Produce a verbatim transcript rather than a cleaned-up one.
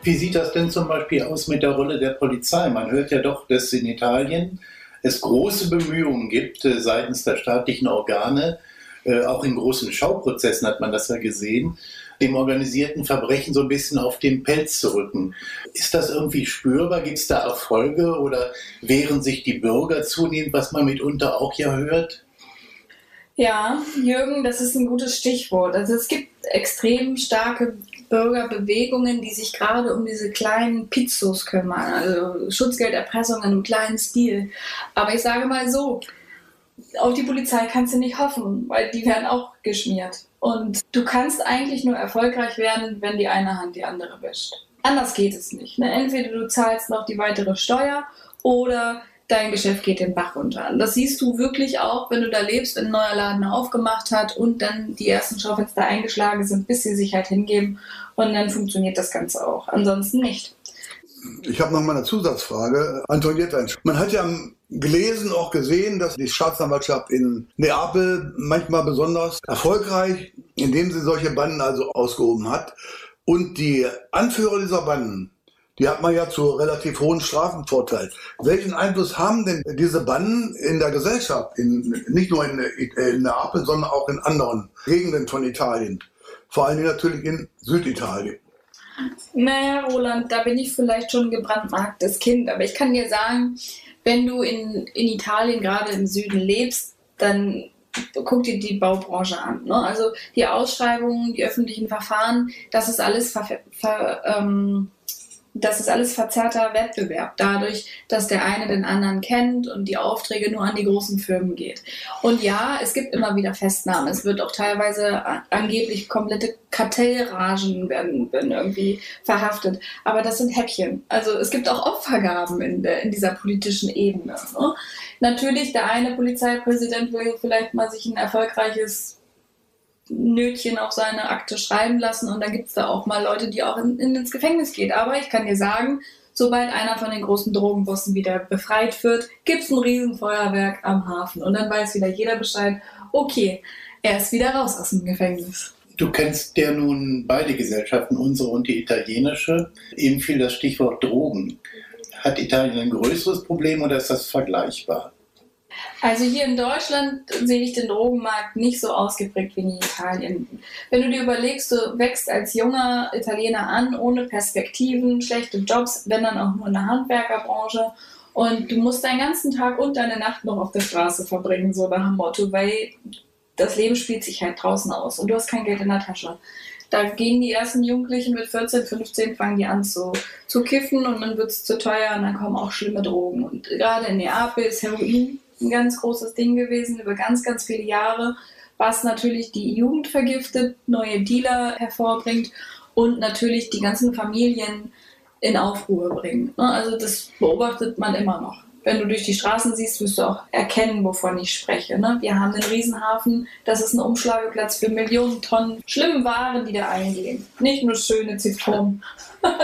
Wie sieht das denn zum Beispiel aus mit der Rolle der Polizei? Man hört ja doch, dass in Italien es große Bemühungen gibt äh, seitens der staatlichen Organe, äh, auch in großen Schauprozessen hat man das ja gesehen, dem organisierten Verbrechen so ein bisschen auf den Pelz zu rücken. Ist das irgendwie spürbar? Gibt es da Erfolge oder wehren sich die Bürger zunehmend, was man mitunter auch ja hört? Ja, Jürgen, das ist ein gutes Stichwort. Also es gibt extrem starke Bürgerbewegungen, die sich gerade um diese kleinen Pizzos kümmern, also Schutzgelderpressung in einem kleinen Stil. Aber ich sage mal so, auf die Polizei kannst du nicht hoffen, weil die werden auch geschmiert. Und du kannst eigentlich nur erfolgreich werden, wenn die eine Hand die andere wäscht. Anders geht es nicht. Ne? Entweder du zahlst noch die weitere Steuer oder dein Geschäft geht den Bach runter. Das siehst du wirklich auch, wenn du da lebst, wenn ein neuer Laden aufgemacht hat und dann die ersten Schaufenster eingeschlagen sind, bis sie sich halt hingeben und dann funktioniert das Ganze auch. Ansonsten nicht. Ich habe noch mal eine Zusatzfrage. Antonietta, man hat ja gelesen, auch gesehen, dass die Staatsanwaltschaft in Neapel manchmal besonders erfolgreich, indem sie solche Banden also ausgehoben hat. Und die Anführer dieser Banden, die hat man ja zu relativ hohen Strafen verurteilt. Welchen Einfluss haben denn diese Banden in der Gesellschaft, in, nicht nur in, in Neapel, sondern auch in anderen Gegenden von Italien? Vor allem natürlich in Süditalien. Naja, Roland, da bin ich vielleicht schon ein gebrandmarktes Kind, aber ich kann dir sagen, wenn du in, in Italien, gerade im Süden lebst, dann guck dir die Baubranche an. Ne? Also die Ausschreibungen, die öffentlichen Verfahren, das ist alles ver, ver, ähm, das ist alles verzerrter Wettbewerb, dadurch, dass der eine den anderen kennt und die Aufträge nur an die großen Firmen geht. Und ja, es gibt immer wieder Festnahmen. Es wird auch teilweise angeblich komplette Kartellragen werden, werden irgendwie verhaftet. Aber das sind Häppchen. Also es gibt auch Opfergaben in, der, in dieser politischen Ebene. Ne? Natürlich, der eine Polizeipräsident will vielleicht mal sich ein erfolgreiches Nötchen auf seine Akte schreiben lassen und dann gibt es da auch mal Leute, die auch in, in, ins Gefängnis gehen. Aber ich kann dir sagen, sobald einer von den großen Drogenbossen wieder befreit wird, gibt es ein Riesenfeuerwerk am Hafen und dann weiß wieder jeder Bescheid, okay, er ist wieder raus aus dem Gefängnis. Du kennst ja nun beide Gesellschaften, unsere und die italienische. Eben fiel das Stichwort Drogen. Hat Italien ein größeres Problem oder ist das vergleichbar? Also hier in Deutschland sehe ich den Drogenmarkt nicht so ausgeprägt wie in Italien. Wenn du dir überlegst, du wächst als junger Italiener an, ohne Perspektiven, schlechte Jobs, wenn dann auch nur in der Handwerkerbranche und du musst deinen ganzen Tag und deine Nacht noch auf der Straße verbringen, so nach dem Motto, weil das Leben spielt sich halt draußen aus und du hast kein Geld in der Tasche. Da gehen die ersten Jugendlichen mit vierzehn, fünfzehn, fangen die an zu, zu kiffen und dann wird es zu teuer und dann kommen auch schlimme Drogen. Und gerade in Neapel ist Heroin ein ganz großes Ding gewesen, über ganz, ganz viele Jahre, was natürlich die Jugend vergiftet, neue Dealer hervorbringt und natürlich die ganzen Familien in Aufruhr bringt. Also das beobachtet man immer noch. Wenn du durch die Straßen siehst, wirst du auch erkennen, wovon ich spreche. Wir haben den Riesenhafen, das ist ein Umschlageplatz für Millionen Tonnen schlimmen Waren, die da eingehen. Nicht nur schöne Zitronen.